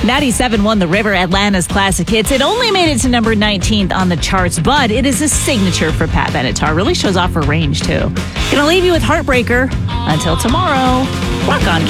97 won The River, Atlanta's classic hits. It only made it to number 19th on the charts, but it is a signature for Pat Benatar. Really shows off her range, too. Gonna leave you with Heartbreaker. Until tomorrow, rock on.